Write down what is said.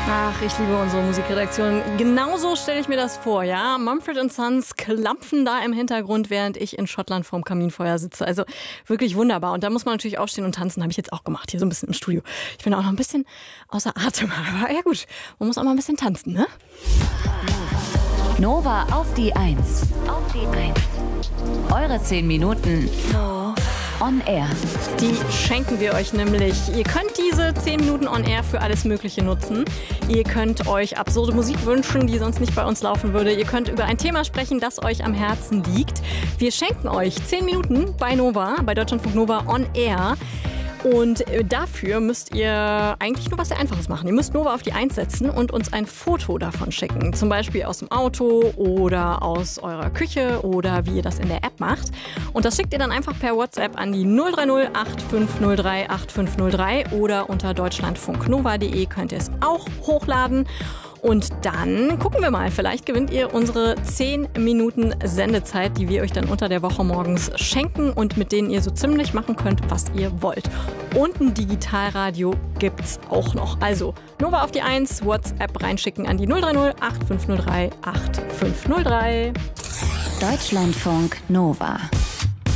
Ach, ich liebe unsere Musikredaktion. Genauso stelle ich mir das vor, ja. Mumford & Sons klampfen da im Hintergrund, während ich in Schottland vorm Kaminfeuer sitze. Also wirklich wunderbar. Und da muss man natürlich aufstehen und tanzen. Habe ich jetzt auch gemacht, hier so ein bisschen im Studio. Ich bin auch noch ein bisschen außer Atem. Aber ja gut, man muss auch mal ein bisschen tanzen, ne? Nova auf die 1. Eure 10 Minuten on air. Die schenken wir euch nämlich. Ihr könnt diese 10 Minuten on air für alles Mögliche nutzen. Ihr könnt euch absurde Musik wünschen, die sonst nicht bei uns laufen würde. Ihr könnt über ein Thema sprechen, das euch am Herzen liegt. Wir schenken euch 10 Minuten bei Nova, bei Deutschlandfunk Nova on air. Und dafür müsst ihr eigentlich nur was sehr Einfaches machen. Ihr müsst Nova auf die 1 setzen und uns ein Foto davon schicken. Zum Beispiel aus dem Auto oder aus eurer Küche oder wie ihr das in der App macht. Und das schickt ihr dann einfach per WhatsApp an die 030 8503 8503 oder unter deutschlandfunknova.de könnt ihr es auch hochladen. Und dann gucken wir mal, vielleicht gewinnt ihr unsere 10 Minuten Sendezeit, die wir euch dann unter der Woche morgens schenken und mit denen ihr so ziemlich machen könnt, was ihr wollt. Und ein Digitalradio gibt's auch noch. Also Nova auf die 1, WhatsApp reinschicken an die 030 8503 8503. Deutschlandfunk Nova.